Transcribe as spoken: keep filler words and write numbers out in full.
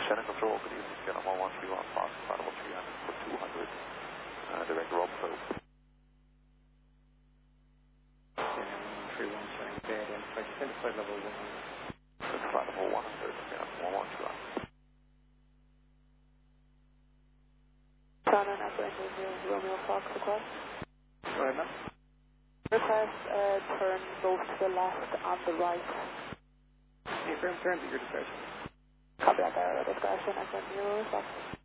Center Control, good evening, get on one one three one, Fox, Carnival three hundred for two hundred, uh, direct Rob Pro. three one seven, okay, identified, identified level one hundred. Identified level one hundred, okay, one one three one. Shannon, Echo Engine, Romeo Fox request. Go ahead, ma'am. Request, uh, turn both to the left and the right. Confirm turn to your discretion. Copy that there, discretion, Echo Engine, Romeo Fox.